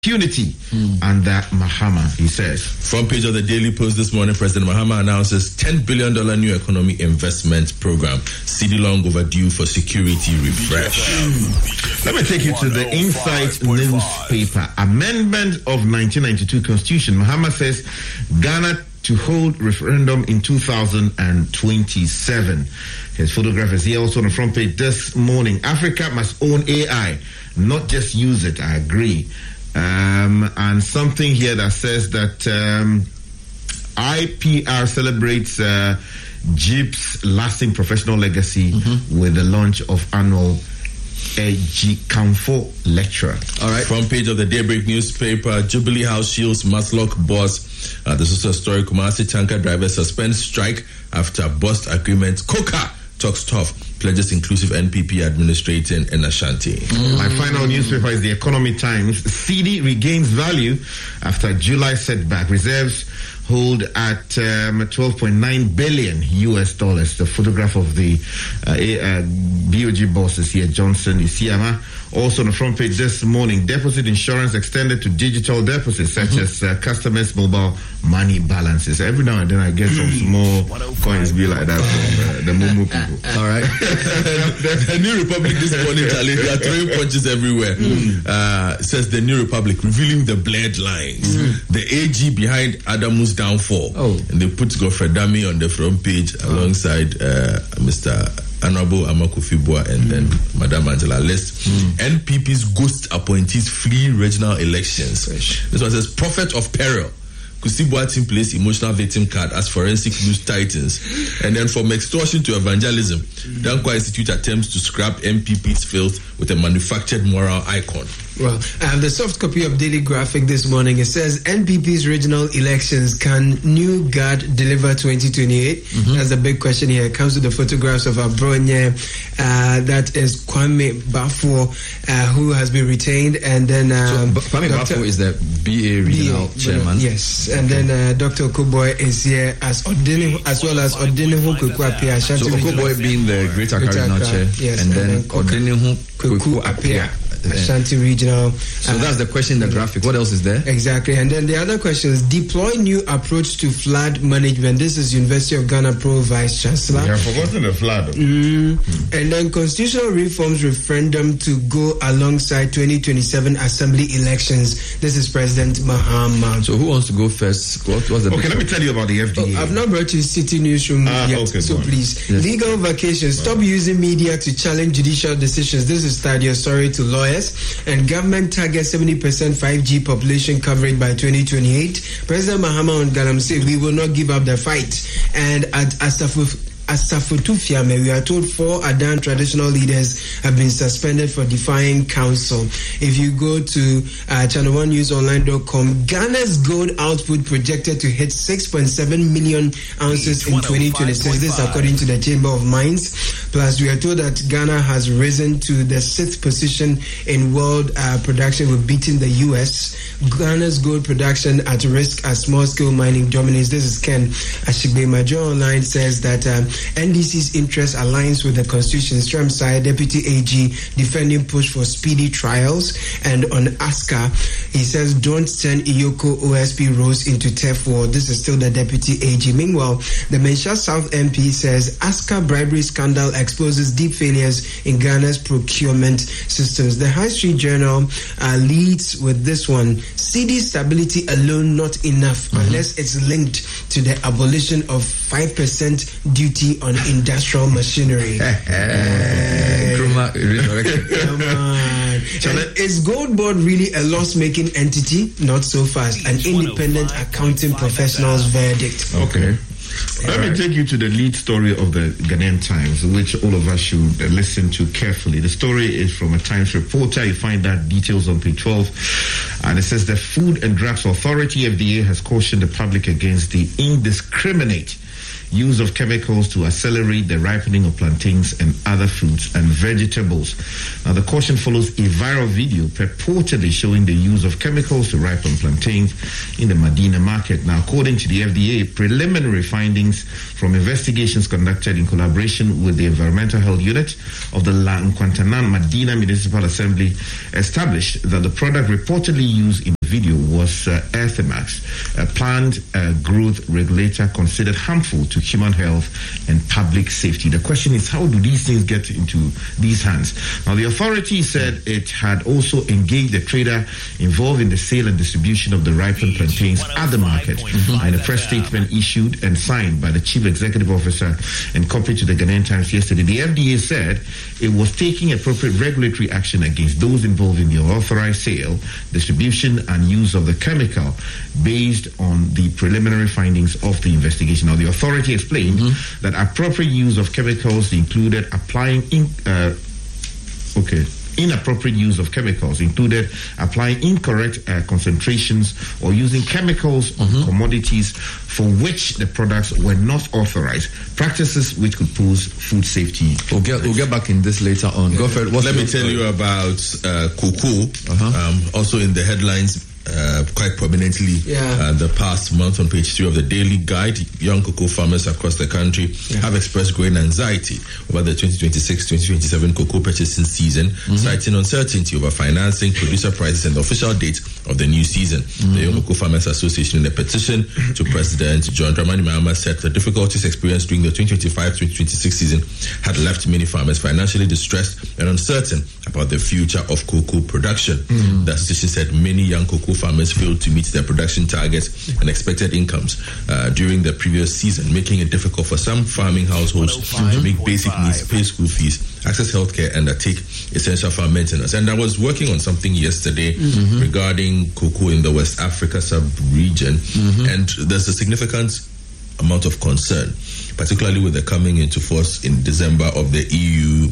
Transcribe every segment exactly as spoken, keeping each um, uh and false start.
impunity mm. under Mahama, he says. Front page of the Daily Post this morning, President Mahama announces ten billion dollars new economy investment program. C D long overdue for security refresh. Mm. Let me take you to the Insight newspaper. Amendment of nineteen ninety-two Constitution. Mahama says Ghana to hold referendum in two thousand twenty-seven. His photograph is here also on the front page this morning. Africa must own A I, not just use it. I agree. Um, and something here that says that um, I P R celebrates uh, Jeep's lasting professional legacy mm-hmm. with the launch of annual G Kamfo lecture. All right. Front page of the Daybreak newspaper. Jubilee House shields Maslock boss. Uh, this is a story. Kumasi tanker driver suspends strike after bust agreement. Coca talks tough. Pledges inclusive N P P administrating in Ashanti. Mm. My final newspaper is the Economy Times. C D regains value after July setback. Reserves hold at um, twelve point nine billion U S dollars. The photograph of the uh, uh, B O G boss is here, Johnson Isiama. Also on the front page this morning, deposit insurance extended to digital deposits such mm-hmm. as uh, customers' mobile money balances. Every now and then I get some small coins be like that from uh, the Mumu people. All right. the, the New Republic this morning, Charlie, they are throwing punches everywhere. Mm. Uh, it says the New Republic revealing the blurred lines. Mm. The A G behind Adamu's downfall. Oh. And they put Godfrey Dami on the front page oh. alongside uh, Mister Honorable Amakofi-Boa and mm. then Madam Angela List. Mm. N P P's ghost appointees flee regional elections. Fresh. This one says prophet of peril. Kusiboa team plays emotional victim card as forensic news titans. And then from extortion to evangelism, mm. Dankwa Institute attempts to scrap N P P's filth with a manufactured moral icon. Well, I have the soft copy of Daily Graphic this morning. It says N P P's regional elections, can New Guard deliver twenty twenty-eight? Mm-hmm. That's the big question here. It comes with the photographs of Abronye, uh, that is Kwame Bafo, uh, who has been retained, and then um, so, Kwame Bafo is the B A regional B A, chairman. Yes, and okay. then uh, Doctor Okoboy is here as Odini, as well as Odinihu Kweku Apia. So Okoboy being the Greater Cardinal Chair, yes, and, and then, then Odinihu Kweku Apia. Ashanti Regional. So uh, that's the question in the graphic. What else is there? Exactly. And then the other question is deploy new approach to flood management. This is University of Ghana Pro Vice Chancellor. We have forgotten the flood. Mm. Mm. And then constitutional reforms referendum to go alongside twenty twenty-seven assembly elections. This is President Mahama. So who wants to go first? What was the Okay, let me tell you about the F D A. Oh, I've not brought you City Newsroom ah, yet. Okay, so please. Yes. Legal vacation. Stop using media to challenge judicial decisions. This is Stadio. Sorry to lawyers. And government targets seventy percent five G population coverage by twenty twenty-eight. President Mahama on Galam said we will not give up the fight. And at Asafu Asafotufiame, we are told four Adan traditional leaders have been suspended for defying counsel. If you go to uh, channel one news online dot com, Ghana's gold output projected to hit six point seven million ounces in twenty twenty-six. This according to the Chamber of Mines. Plus, we are told that Ghana has risen to the sixth position in world uh, production, with beating the U S. Ghana's gold production at risk as small-scale mining dominates. This is Ken Ashigbe. Major Online says that um, N D C's interest aligns with the Constitution. Stram Sai, Deputy A G, defending push for speedy trials. And on A S C A, he says, don't turn Iyoko O S P Rose into turf war. This is still the Deputy A G. Meanwhile, the Mensah South M P says, A S C A bribery scandal exposes deep failures in Ghana's procurement systems. The High Street Journal uh, leads with this one. C D stability alone not enough mm-hmm. unless it's linked to the abolition of five percent duty on industrial machinery. uh, Come on. Is Gold Board really a loss-making entity? Not so fast. An independent accounting professional's verdict. Okay. Let right. me take you to the lead story of the Ghanaian Times, which all of us should listen to carefully. The story is from a Times reporter. You find that details on page twelve. And it says the Food and Drugs Authority, F D A, has cautioned the public against the indiscriminate use of chemicals to accelerate the ripening of plantains and other fruits and vegetables. Now, the caution follows a viral video purportedly showing the use of chemicals to ripen plantains in the Medina market. Now, according to the F D A, preliminary findings from investigations conducted in collaboration with the Environmental Health Unit of the La Nkwantanan Medina Municipal Assembly established that the product reportedly used in video was uh, Earthemax, a plant uh, growth regulator considered harmful to human health and public safety. The question is, how do these things get into these hands? Now, the authority said it had also engaged the trader involved in the sale and distribution of the ripened plantains at the market. Mm-hmm. In a press statement issued and signed by the chief executive officer and copied to the Ghanaian Times yesterday, the F D A said it was taking appropriate regulatory action against those involved in the unauthorized sale, distribution, and use of the chemical based on the preliminary findings of the investigation. Now, the authority explained mm-hmm. that appropriate use of chemicals included applying in, uh, okay. Inappropriate use of chemicals included applying incorrect uh, concentrations or using chemicals mm-hmm. on commodities for which the products were not authorized, practices which could pose food safety. We'll get, we'll get back in this later on. Go for it. Let me tell you about uh, cocoa. Uh-huh. Um, also in the headlines, Uh, quite prominently yeah. uh, the past month on page three of the Daily Guide, young cocoa farmers across the country yeah. have expressed growing anxiety over the twenty twenty-six twenty twenty-seven cocoa purchasing season, mm-hmm. citing uncertainty over financing, producer prices, and the official date of the new season. Mm-hmm. The Young Cocoa Farmers Association, in a petition to President John Dramani Mahama, said the difficulties experienced during the twenty twenty-five twenty twenty-six season had left many farmers financially distressed and uncertain about the future of cocoa production. Mm-hmm. The association said many young cocoa farmers failed to meet their production targets and expected incomes uh, during the previous season, making it difficult for some farming households to make basic needs, pay school fees, access healthcare, and undertake essential farm maintenance. And I was working on something yesterday mm-hmm. regarding cocoa in the West Africa sub-region, mm-hmm. and there's a significant amount of concern, particularly with the coming into force in December of the E U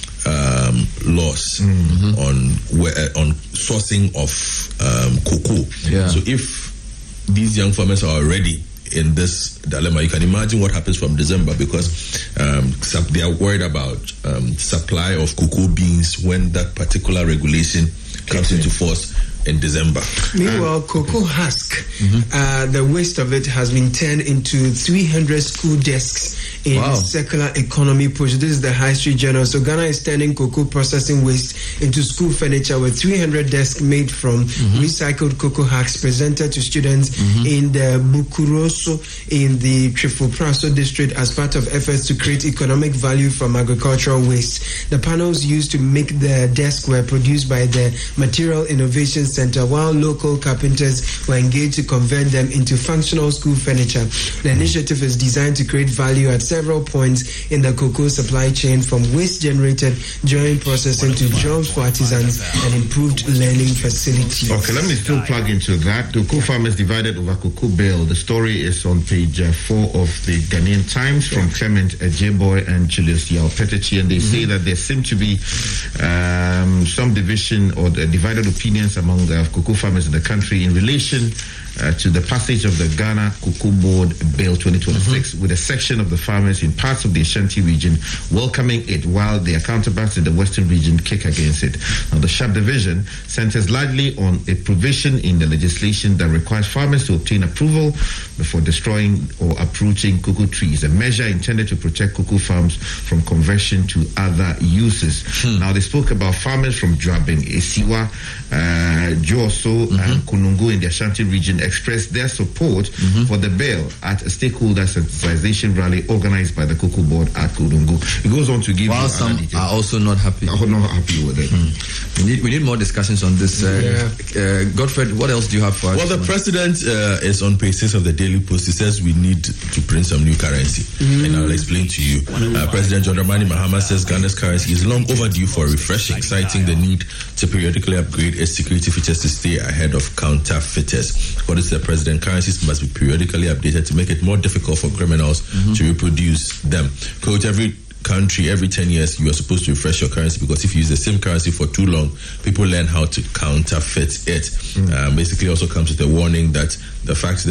um, laws mm-hmm. on uh, on sourcing of um, cocoa. Yeah. So if these young farmers are already in this dilemma, you can imagine what happens from December, because um, they are worried about um, supply of cocoa beans when that particular regulation comes into force in December. Meanwhile, um, cocoa husk, mm-hmm. uh, the waste of it has been turned into three hundred school desks in wow. circular economy push. This is the High Street Journal. So Ghana is turning cocoa processing waste into school furniture, with three hundred desks made from mm-hmm. recycled cocoa husks presented to students mm-hmm. in the Bukuroso in the Trifopraso district as part of efforts to create economic value from agricultural waste. The panels used to make the desk were produced by the Material Innovation Center, while local carpenters were engaged to convert them into functional school furniture. The initiative is designed to create value at several points in the cocoa supply chain, from waste generated during processing to jobs for artisans and improved learning facilities. Okay, let me still plug into that. Cocoa farmers divided over cocoa bale. The story is on page uh, four of the Ghanaian Times from yeah. Clement Ejeboy and Julius Yao-Petechi, and they mm-hmm. say that there seem to be um, some division or uh, divided opinions among the cocoa farmers in the country in relation uh, to the passage of the Ghana Cocoa Board Bill twenty twenty-six, mm-hmm. with a section of the farmers in parts of the Ashanti region welcoming it, while their counterparts in the Western region kick against it. Now, the sharp division centers largely on a provision in the legislation that requires farmers to obtain approval before destroying or uprooting cocoa trees, a measure intended to protect cocoa farms from conversion to other uses. Hmm. Now, they spoke about farmers from Dwabin, Esiwa, uh, Joso, mm-hmm. and Kunungu in the Ashanti region expressed their support mm-hmm. for the bill at a stakeholder sensitization rally organized by the Cocoa Board at Kunungu. It goes on to give While you some are also not happy. Are not happy with it. Hmm. We need we need more discussions on this. Uh, yeah. uh, Godfred, what else do you have for us? Well, the president uh, is on page six of the Daily Post. He says we need to print some new currency, mm. and I'll explain to you. Uh, President John Dramani Mahama says Ghana's currency is long overdue for refreshing, citing the need to periodically upgrade its security features to stay ahead of counterfeiters. According to the president, currencies must be periodically updated to make it more difficult for criminals mm-hmm. to reproduce them. Quote, every country, every ten years, you are supposed to refresh your currency, because if you use the same currency for too long, people learn how to counterfeit it. Mm. Um, basically also comes with a warning that the fact that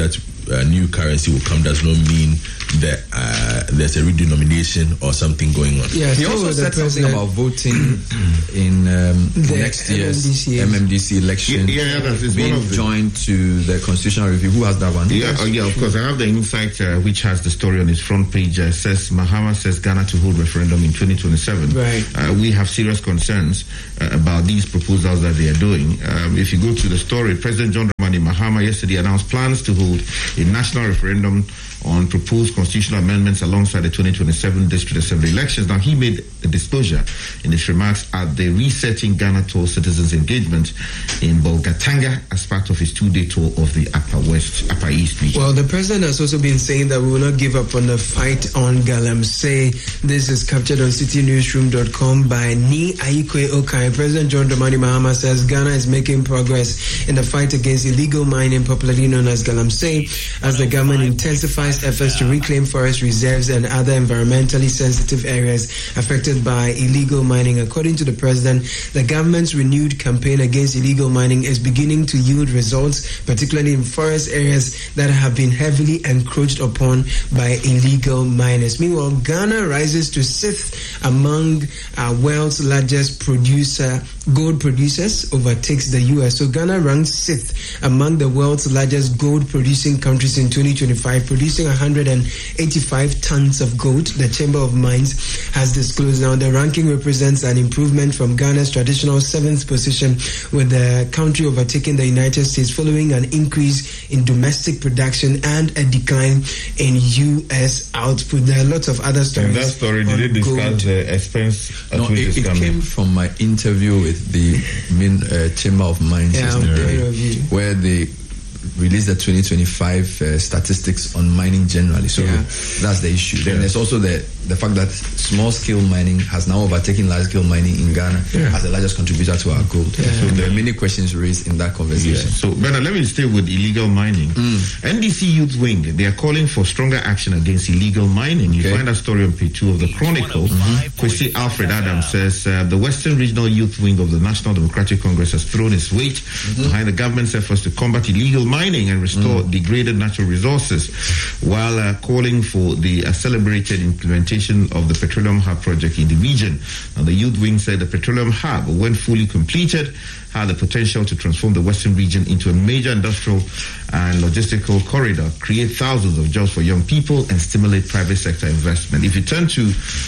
uh, new currency will come does not mean that uh, there's a redenomination or something going on. Yeah, he also said something about voting in um, next year's M M D C election. Yeah, yeah, that's it's being one of the, joined to the constitutional review. Who has that one? Yeah, uh, yeah, of course. I have the Insight, uh, which has the story on its front page. Uh, says Mahama says Ghana to hold referendum in twenty twenty-seven. Right. Uh, we have serious concerns uh, about these proposals that they are doing. Um, if you go to the story, President John Dramani Mahama yesterday announced plans to hold a national referendum on proposed constitutional amendments alongside the twenty twenty-seven District Assembly elections. Now, he made a disclosure in his remarks at the Resetting Ghana Tour Citizens Engagement in Bolgatanga as part of his two-day tour of the Upper West, Upper East region. Well, the president has also been saying that we will not give up on the fight on Galamsey. This is captured on city newsroom dot com by Ni Aikwe Okai. President John Dramani Mahama says Ghana is making progress in the fight against illegal mining, popularly known as Galamsey, as the government intensifies efforts to reclaim forest reserves and other environmentally sensitive areas affected by illegal mining. According to the president, the government's renewed campaign against illegal mining is beginning to yield results, particularly in forest areas that have been heavily encroached upon by illegal miners. Meanwhile, Ghana rises to sixth among our world's largest producer, gold producers, overtakes the U S. So Ghana ranks sixth among the world's largest gold producing countries in twenty twenty-five, producing one hundred eighty-five tons of gold, the Chamber of Mines has disclosed. Now, the ranking represents an improvement from Ghana's traditional seventh position, with the country overtaking the United States following an increase in domestic production and a decline in U S output. There are lots of other stories. In that story, did it discuss gold. The expense? No, it, it came from my interview with the Min, uh, Chamber of Mines yeah, yesterday, where they release the twenty twenty-five uh, statistics on mining generally. So yeah. that's the issue. Yeah. Then there's also the the fact that small-scale mining has now overtaken large-scale mining in Ghana yeah. as the largest contributor to our gold. Yeah. So there are many questions raised in that conversation. Yeah. So, Bernard, let me stay with illegal mining. Mm. N D C Youth Wing, they are calling for stronger action against illegal mining. You okay. find that story on page two of the Chronicle. Mm-hmm. Kwesi Alfred Adams says uh, the Western Regional Youth Wing of the National Democratic Congress has thrown its weight mm-hmm. behind the government's efforts to combat illegal mining and restore mm. degraded natural resources, while uh, calling for the uh, celebrated implementation of the Petroleum Hub project in the region. Now, the Youth Wing said the Petroleum Hub, when fully completed, had the potential to transform the Western region into a major industrial and logistical corridor, create thousands of jobs for young people, and stimulate private sector investment. If you turn to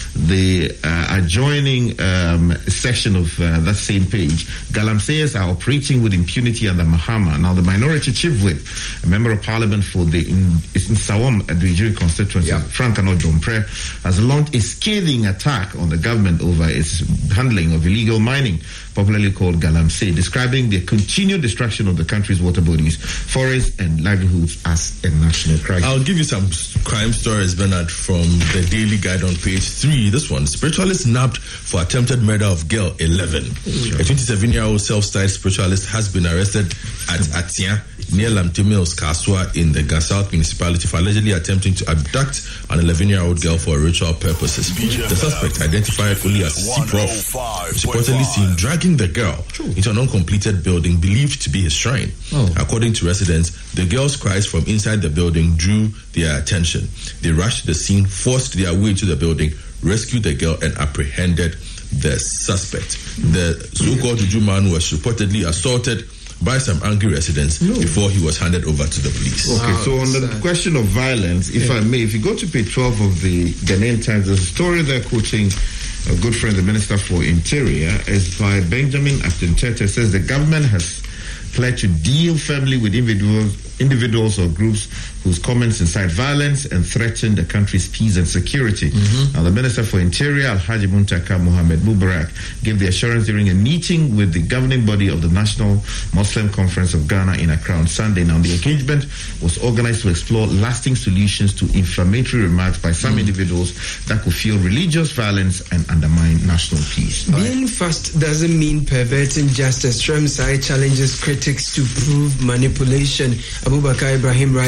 the uh, adjoining um, section of uh, that same page, Galamseyers are operating with impunity under Mahama. Now, the minority chief whip, a member of parliament for the in, in Sawam Adwijiri constituency, yeah. Frank Ano Dompre, has launched a scathing attack on the government over its handling of illegal mining, popularly called Galamsey, describing the continued destruction of the country's water bodies, forests, and livelihoods as a national crisis. I'll give you some crime stories, Bernard, from the Daily Guide on page three. This one, spiritualist nabbed for attempted murder of girl eleven. Sure. A twenty-seven-year-old self-styled spiritualist has been arrested at Atia, near Lamte Mills, Kaswa, in the South municipality for allegedly attempting to abduct an eleven-year-old girl for ritual purposes. The suspect, identified only as C Prof, is reportedly seen dragging the girl into an uncompleted building believed to be his shrine. Oh. According to residents, the girl's cries from inside the building drew their attention. They rushed to the scene, forced their way to the building, rescued the girl, and apprehended the suspect. The so-called Juju man was reportedly assaulted by some angry residents no. before he was handed over to the police. Okay, wow, so on the sad. question of violence, if yeah. I may, if you go to page twelve of the Ghanaian Times, there's a story there quoting a good friend, the Minister for Interior, is by Benjamin Aftintete. Says the government has pledged to deal firmly with individuals individuals or groups whose comments incite violence and threaten the country's peace and security. Mm-hmm. Now, the Minister for Interior, Alhaji Muntaka Mohammed Mubarak, gave the assurance during a meeting with the governing body of the National Muslim Conference of Ghana in Accra on Sunday. Now, the engagement was organized to explore lasting solutions to inflammatory remarks by some mm. individuals that could fuel religious violence and undermine national peace. Being fast doesn't mean perverting justice. Shremsai challenges critics to prove manipulation. Abubakar Ibrahim writes on my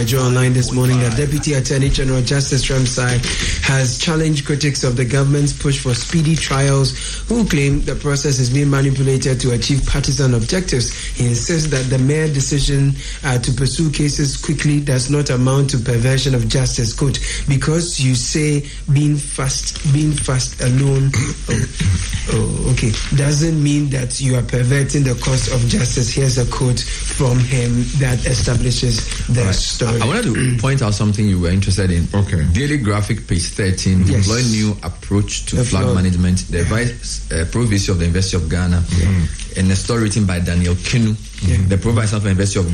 Anadjo Online this morning that Deputy Attorney General Justice Ramsay has challenged critics of the government's push for speedy trials who claim the process is being manipulated to achieve partisan objectives. He insists that the mere decision uh, to pursue cases quickly does not amount to perversion of justice. Quote, because you say being fast, being fast alone, oh, oh, okay, doesn't mean that you are perverting the course of justice. Here's a quote from him that establishes the right. story. I wanted to point out something you were interested in. Okay. Daily Graphic, page thirteen, yes. employ new approach to the flag flood. management. The vice uh, pro-vice of the University of Ghana, mm-hmm. and a story written by Daniel Kinu, mm-hmm. the pro-vice of the University of